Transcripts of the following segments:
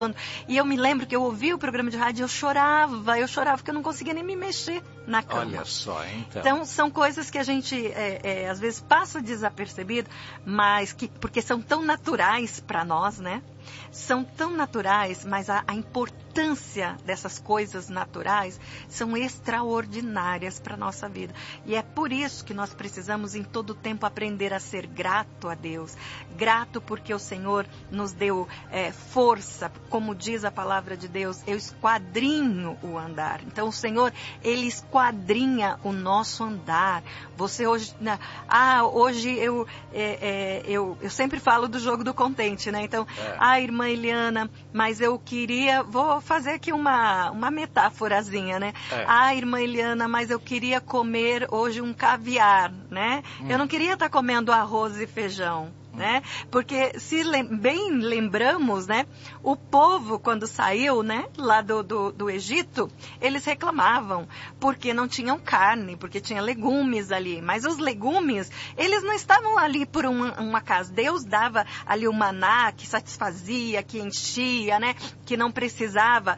E eu me lembro que eu ouvi o programa de rádio e eu chorava porque eu não conseguia nem me mexer na cama. Olha só, então. Então, são coisas que a gente, às vezes, passa desapercebido, mas porque são tão naturais para nós, né? São tão naturais, mas a importância dessas coisas naturais são extraordinárias para a nossa vida. E é por isso que nós precisamos, em todo tempo, aprender a ser grato a Deus. Grato porque o Senhor nos deu força, como diz a palavra de Deus, eu esquadrinho o andar. Então, o Senhor, Ele esquadrinha o nosso andar. Você hoje... hoje eu sempre falo do jogo do contente, né? Então, irmã Eliana, mas eu queria... Vou fazer aqui uma metáforazinha, né? Irmã Eliana, mas eu queria comer hoje um caviar, né? Eu não queria estar comendo arroz e feijão. Né? Porque se bem lembramos, né, o povo quando saiu, né, lá do Egito, eles reclamavam porque não tinham carne, porque tinha legumes ali, mas os legumes, eles não estavam ali por um acaso. Deus dava ali o maná que satisfazia, que enchia, né, que não precisava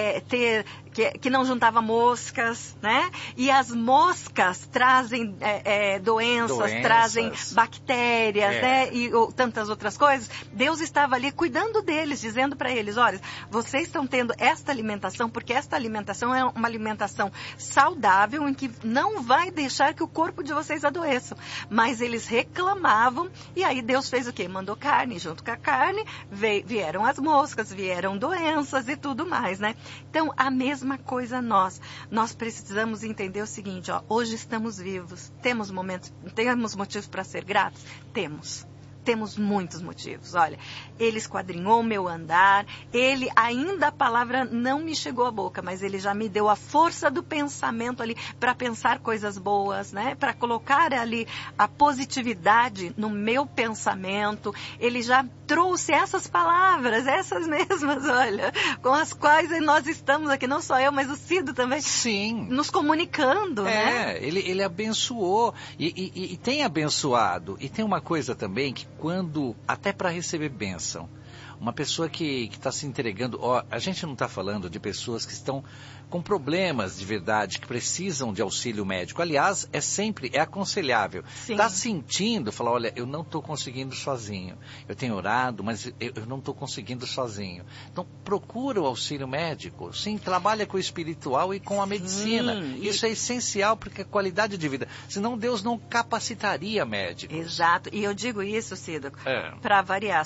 que não juntava moscas, né? E as moscas trazem doenças, trazem bactérias, né? E tantas outras coisas. Deus estava ali cuidando deles, dizendo para eles, olha, vocês estão tendo esta alimentação, porque esta alimentação é uma alimentação saudável, em que não vai deixar que o corpo de vocês adoeçam. Mas eles reclamavam, e aí Deus fez o quê? Mandou carne, junto com a carne, vieram as moscas, vieram doenças e tudo mais, né? Então, a mesma coisa nós precisamos entender o seguinte, hoje estamos vivos, temos motivos para ser gratos? Temos muitos motivos. Olha, Ele esquadrinhou o meu andar, ainda a palavra não me chegou à boca, mas Ele já me deu a força do pensamento ali para pensar coisas boas, né? Para colocar ali a positividade no meu pensamento. Ele já trouxe essas palavras, essas mesmas, olha, com as quais nós estamos aqui, não só eu, mas o Cido também. Sim. Nos comunicando, né? Ele abençoou e tem abençoado. E tem uma coisa também que até para receber bênção, uma pessoa que está se entregando, a gente não está falando de pessoas que estão com problemas de verdade, que precisam de auxílio médico. Aliás, é aconselhável. Está sentindo, falar, olha, eu não estou conseguindo sozinho. Eu tenho orado, mas eu não estou conseguindo sozinho. Então, procura o auxílio médico. Sim, trabalha com o espiritual e com a medicina. Isso é essencial, porque a qualidade de vida. Senão, Deus não capacitaria médicos. Exato. E eu digo isso, Cido, para variar.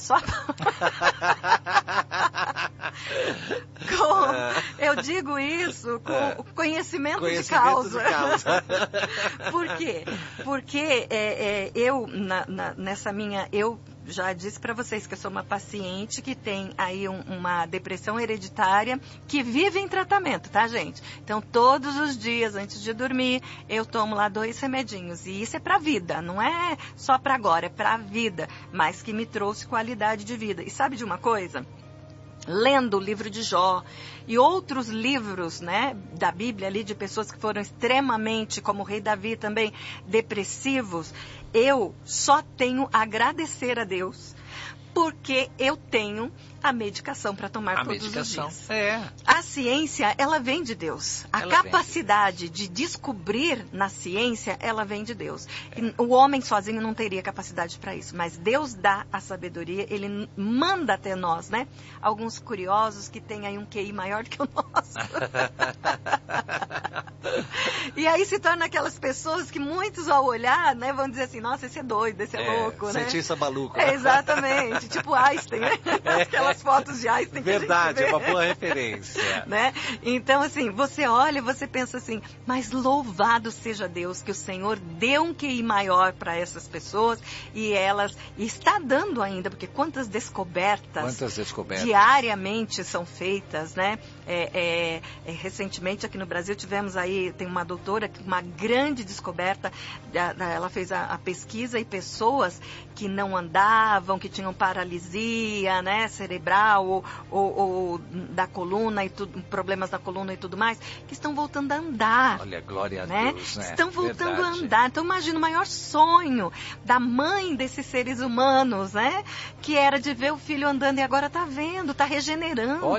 Eu digo isso com conhecimento de causa. Por quê? Porque eu já disse para vocês que eu sou uma paciente que tem aí uma depressão hereditária que vive em tratamento, tá, gente? Então, todos os dias, antes de dormir, eu tomo lá 2 remedinhos. E isso é pra vida, não é só pra agora, é pra vida. Mas que me trouxe qualidade de vida. E sabe de uma coisa? Lendo o livro de Jó e outros livros, né, da Bíblia ali, de pessoas que foram extremamente, como o rei Davi também, depressivos, eu só tenho a agradecer a Deus, porque eu tenho a medicação para tomar todos os dias. A ciência, ela vem de Deus. A capacidade de descobrir na ciência, ela vem de Deus. E o homem sozinho não teria capacidade para isso, mas Deus dá a sabedoria, Ele manda até nós, né? Alguns curiosos que têm aí um QI maior do que o nosso. E aí se torna aquelas pessoas que muitos ao olhar, né, vão dizer assim, nossa, esse é doido, esse é louco, né? Cientista maluco. Exatamente, tipo Einstein, né? Aquelas fotos de Einstein. Verdade, é uma boa referência. Né? Então, assim, você olha, você pensa assim, mas louvado seja Deus que o Senhor deu um QI maior para essas pessoas e está dando ainda, porque quantas descobertas diariamente são feitas, né? Recentemente aqui no Brasil tivemos aí, tem uma doutora com uma grande descoberta, ela fez a pesquisa e pessoas que não andavam, que tinham paralisia, né, cerebral, cerebral ou da coluna e tudo, problemas da coluna e tudo mais, que estão voltando a andar. Olha, glória a né? Deus, né? Estão voltando Verdade. a andar. Então imagina o maior sonho da mãe desses seres humanos, né? Que era de ver o filho andando e agora está vendo, está regenerando.